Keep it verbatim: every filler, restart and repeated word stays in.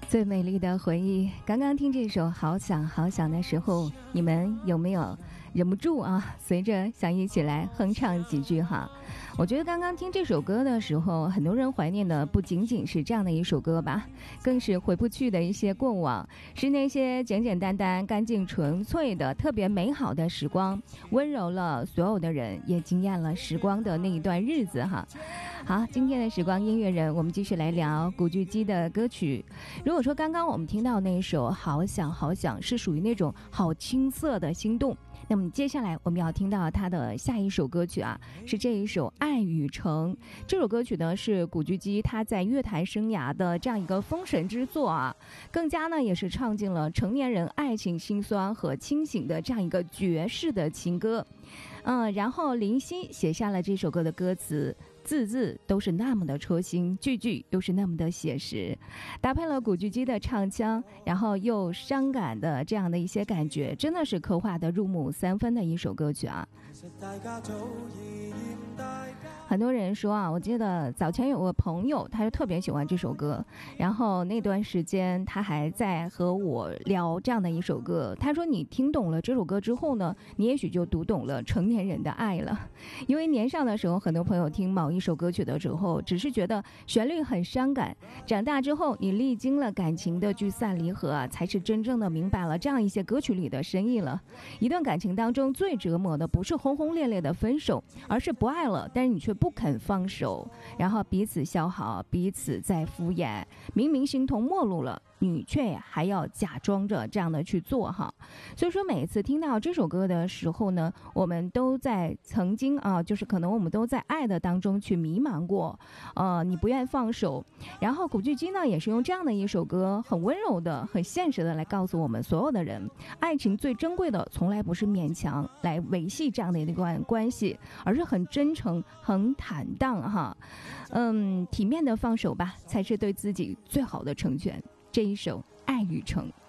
最美丽的回忆。刚刚听这首《好想好想》的时候，你们有没有忍不住啊，随着想一起来哼唱几句哈？我觉得刚刚听这首歌的时候，很多人怀念的不仅仅是这样的一首歌吧，更是回不去的一些过往，是那些简简单单、干净纯粹的、特别美好的时光，温柔了所有的人，也惊艳了时光的那一段日子哈。好，今天的时光音乐人，我们继续来聊古巨基的歌曲。如果说刚刚我们听到那一首《好想好想》是属于那种好青涩的心动，那么接下来我们要听到他的下一首歌曲啊，是这一首《爱与诚》。这首歌曲呢是古巨基他在乐坛生涯的这样一个封神之作啊，更加呢也是唱尽了成年人爱情辛酸和清醒的这样一个绝世的情歌。嗯，然后林夕写下了这首歌的歌词，字字都是那么的戳心，句句都是那么的写实，搭配了古巨基的唱腔，然后又伤感的这样的一些感觉，真的是刻画的入木三分的一首歌曲啊。很多人说啊，我记得早前有个朋友，他就特别喜欢这首歌，然后那段时间他还在和我聊这样的一首歌，他说你听懂了这首歌之后呢，你也许就读懂了成年人的爱了。因为年少的时候，很多朋友听某一首歌曲的时候，只是觉得旋律很伤感，长大之后你历经了感情的聚散离合啊，才是真正的明白了这样一些歌曲里的深意了。一段感情当中最折磨的不是轰轰烈烈的分手，而是不爱了，但是你却不肯放手，然后彼此消耗，彼此在敷衍，明明形同陌路了，你却还要假装着这样的去做哈。所以说每次听到这首歌的时候呢，我们都在曾经啊，就是可能我们都在爱的当中去迷茫过，呃，你不愿放手。然后古巨基呢，也是用这样的一首歌，很温柔的、很现实的来告诉我们所有的人，爱情最珍贵的从来不是勉强来维系这样的一段关系，而是很真诚、很坦荡哈，嗯，体面的放手吧，才是对自己最好的成全。这一首《爱与诚》。